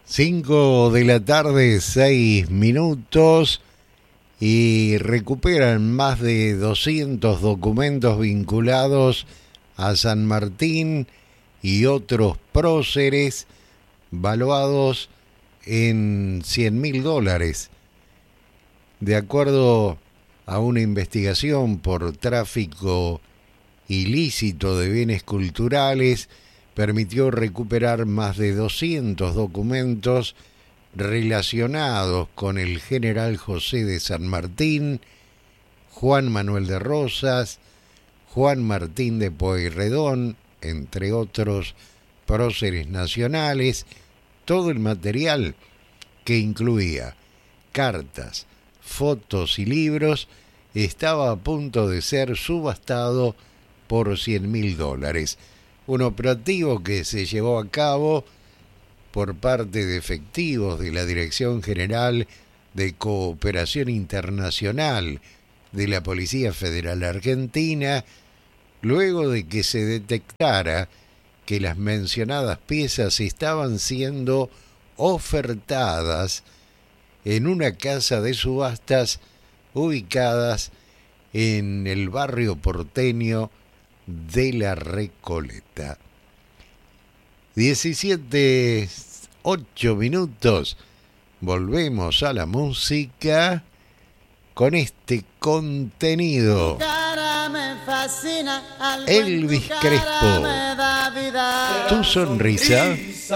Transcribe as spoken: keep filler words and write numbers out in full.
Cinco de la tarde, seis minutos, y recuperan más de doscientos documentos vinculados a San Martín y otros próceres valuados en cien mil dólares. De acuerdo a una investigación por tráfico ilícito de bienes culturales, permitió recuperar más de doscientos documentos relacionados con el general José de San Martín, Juan Manuel de Rosas, Juan Martín de Pueyrredón, entre otros próceres nacionales. Todo el material, que incluía cartas, fotos y libros, estaba a punto de ser subastado por cien mil dólares. Un operativo que se llevó a cabo por parte de efectivos de la Dirección General de Cooperación Internacional de la Policía Federal Argentina, luego de que se detectara que las mencionadas piezas estaban siendo ofertadas en una casa de subastas ubicadas en el barrio porteño de La Recoleta. diecisiete, ocho minutos. Volvemos a la música con este contenido. Elvis Crespo, Tu sonrisa.